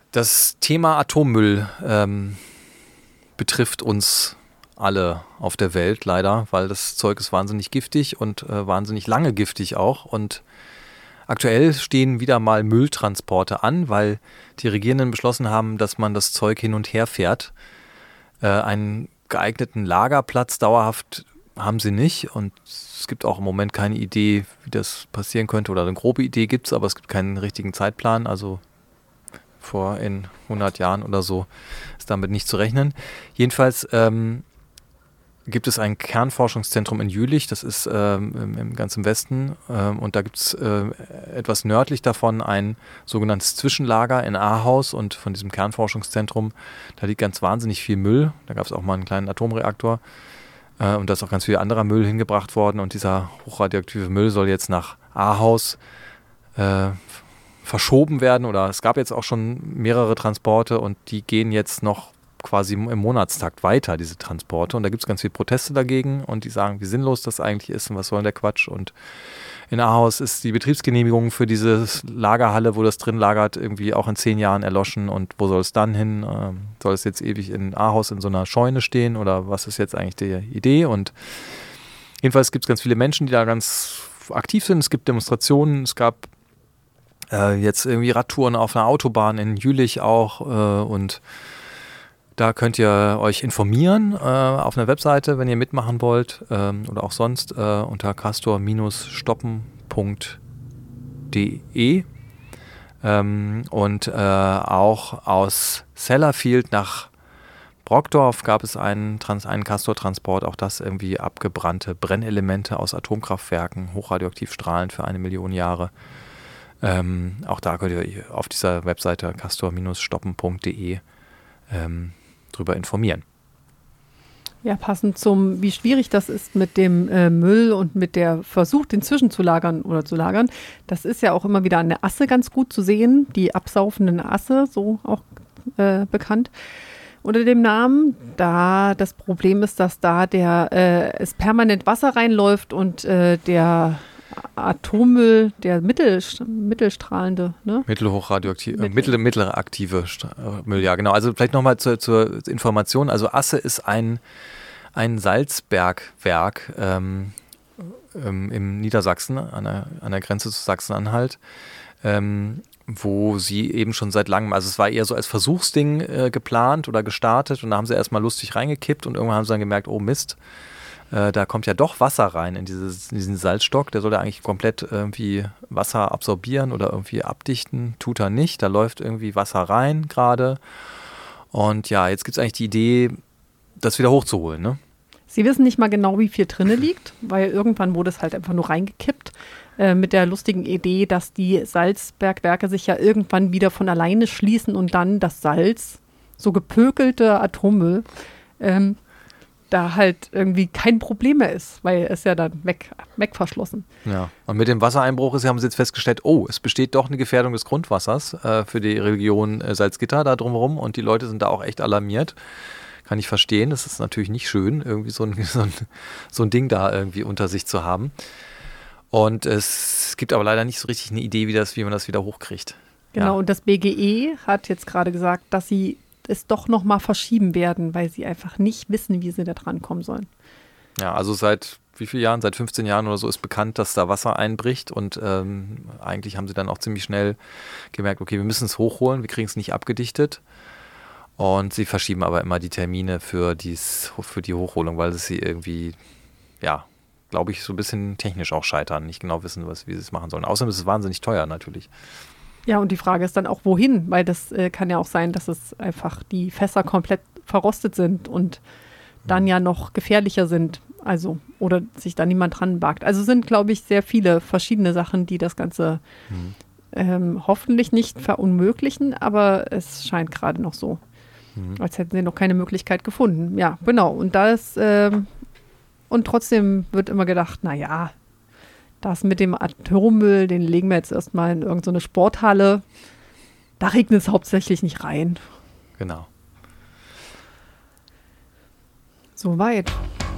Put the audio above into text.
Das Thema Atommüll betrifft uns alle auf der Welt leider, weil das Zeug ist wahnsinnig giftig und wahnsinnig lange giftig auch. Und aktuell stehen wieder mal Mülltransporte an, weil die Regierenden beschlossen haben, dass man das Zeug hin und her fährt. Einen geeigneten Lagerplatz dauerhaft haben sie nicht und es gibt auch im Moment keine Idee, wie das passieren könnte, oder eine grobe Idee gibt es, aber es gibt keinen richtigen Zeitplan, also in 100 Jahren oder so ist damit nicht zu rechnen. Jedenfalls gibt es ein Kernforschungszentrum in Jülich, das ist ganz im Westen, und da gibt es etwas nördlich davon ein sogenanntes Zwischenlager in Ahaus, und von diesem Kernforschungszentrum, da liegt ganz wahnsinnig viel Müll, da gab es auch mal einen kleinen Atomreaktor und da ist auch ganz viel anderer Müll hingebracht worden, und dieser hochradioaktive Müll soll jetzt nach Ahaus verschoben werden, oder es gab jetzt auch schon mehrere Transporte und die gehen jetzt noch quasi im Monatstakt weiter, diese Transporte, und da gibt es ganz viele Proteste dagegen und die sagen, wie sinnlos das eigentlich ist und was soll denn der Quatsch. Und in Ahaus ist die Betriebsgenehmigung für diese Lagerhalle, wo das drin lagert, irgendwie auch in 10 Jahren erloschen, und wo soll es dann hin? Soll es jetzt ewig in Ahaus in so einer Scheune stehen, oder was ist jetzt eigentlich die Idee? Und jedenfalls gibt es ganz viele Menschen, die da ganz aktiv sind, es gibt Demonstrationen, es gab jetzt irgendwie Radtouren auf einer Autobahn in Jülich auch und da könnt ihr euch informieren auf einer Webseite, wenn ihr mitmachen wollt oder auch sonst unter castor-stoppen.de und auch aus Sellafield nach Brockdorf gab es einen Castor-Transport, auch das irgendwie abgebrannte Brennelemente aus Atomkraftwerken, hochradioaktiv strahlend für 1 Million Jahre. Auch da könnt ihr auf dieser Webseite castor-stoppen.de drüber informieren. Ja, passend zum, wie schwierig das ist mit dem Müll und mit der Versuch, den zwischenzulagern oder zu lagern. Das ist ja auch immer wieder an der Asse ganz gut zu sehen, die absaufenden Asse, so auch bekannt unter dem Namen. Da das Problem ist, dass da es permanent Wasser reinläuft und der Atommüll, der mittelstrahlende, ne? Mittelaktive Müll, ja genau. Also vielleicht nochmal zur Information. Also Asse ist ein Salzbergwerk im Niedersachsen, an der Grenze zu Sachsen-Anhalt, wo sie eben schon seit langem, also es war eher so als Versuchsding geplant oder gestartet, und da haben sie erstmal lustig reingekippt und irgendwann haben sie dann gemerkt, oh Mist, da kommt ja doch Wasser rein in diesen Salzstock. Der soll ja eigentlich komplett irgendwie Wasser absorbieren oder irgendwie abdichten. Tut er nicht. Da läuft irgendwie Wasser rein gerade. Und ja, jetzt gibt es eigentlich die Idee, das wieder hochzuholen, ne? Sie wissen nicht mal genau, wie viel drinne liegt, weil irgendwann wurde es halt einfach nur reingekippt. Mit der lustigen Idee, dass die Salzbergwerke sich ja irgendwann wieder von alleine schließen und dann das Salz, so gepökelte Atommüll, da halt irgendwie kein Problem mehr ist, weil es ja dann wegverschlossen. Ja, und mit dem Wassereinbruch haben sie jetzt festgestellt, es besteht doch eine Gefährdung des Grundwassers für die Region Salzgitter da drumherum, und die Leute sind da auch echt alarmiert. Kann ich verstehen, das ist natürlich nicht schön, irgendwie so ein Ding da irgendwie unter sich zu haben. Und es gibt aber leider nicht so richtig eine Idee, wie man das wieder hochkriegt. Genau, ja. Und das BGE hat jetzt gerade gesagt, dass sie es doch noch mal verschieben werden, weil sie einfach nicht wissen, wie sie da dran kommen sollen. Ja, also seit wie vielen Jahren? Seit 15 Jahren oder so ist bekannt, dass da Wasser einbricht, und eigentlich haben sie dann auch ziemlich schnell gemerkt, okay, wir müssen es hochholen, wir kriegen es nicht abgedichtet, und sie verschieben aber immer die Termine für die Hochholung, weil sie irgendwie, ja, glaube ich, so ein bisschen technisch auch scheitern, nicht genau wissen, wie sie es machen sollen. Außerdem ist es wahnsinnig teuer natürlich. Ja, und die Frage ist dann auch, wohin? Weil das kann ja auch sein, dass es einfach die Fässer komplett verrostet sind und dann ja noch gefährlicher sind. Also, oder sich da niemand dran wagt. Also sind, glaube ich, sehr viele verschiedene Sachen, die das Ganze hoffentlich nicht verunmöglichen, aber es scheint gerade noch so, als hätten sie noch keine Möglichkeit gefunden. Ja, genau. Und und trotzdem wird immer gedacht, naja, das mit dem Atommüll, den legen wir jetzt erstmal in irgendeine Sporthalle. Da regnet es hauptsächlich nicht rein. Genau. Soweit.